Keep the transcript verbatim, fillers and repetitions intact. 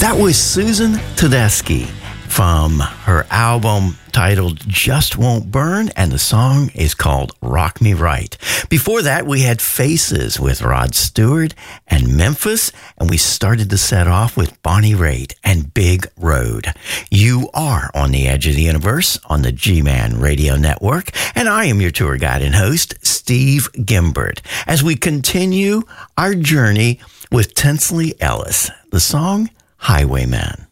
That was Susan Tedeschi from her album titled Just Won't Burn, and the song is called Rock Me Right. Before that, we had Faces with Rod Stewart and Memphis, and we started the set off with Bonnie Raitt and Big Road. You are on the Edge of the Universe on the G-Man Radio Network, and I am your tour guide and host, Steve Gimbert, as we continue our journey with Tinsley Ellis, the song Highwayman.